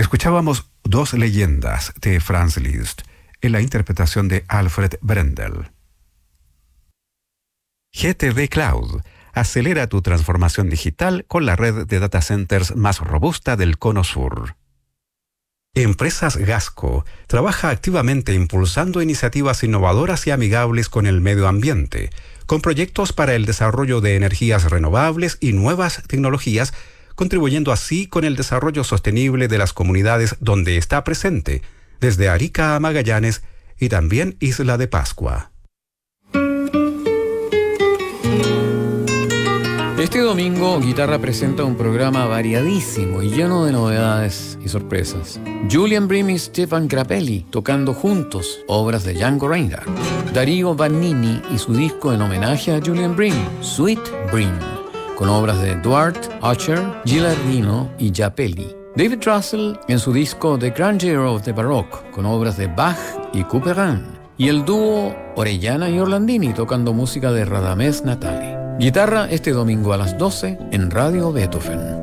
Escuchábamos Dos leyendas de Franz Liszt en la interpretación de Alfred Brendel. GTD Cloud acelera tu transformación digital con la red de data centers más robusta del Cono Sur. Empresas Gasco trabaja activamente impulsando iniciativas innovadoras y amigables con el medio ambiente, con proyectos para el desarrollo de energías renovables y nuevas tecnologías, contribuyendo así con el desarrollo sostenible de las comunidades donde está presente, desde Arica a Magallanes y también Isla de Pascua. Este domingo, Guitarra presenta un programa variadísimo y lleno de novedades y sorpresas. Julian Bream y Stefan Grappelli tocando juntos obras de Django Reinhardt. Darío Vannini y su disco en homenaje a Julian Bream, Sweet Bream, con obras de Duarte, Archer, Gilardino y Grappelli. David Russell en su disco The Grandeur of the Baroque, con obras de Bach y Couperin. Y el dúo Orellana y Orlandini tocando música de Radamés Natali. Guitarra este domingo a las 12 en Radio Beethoven.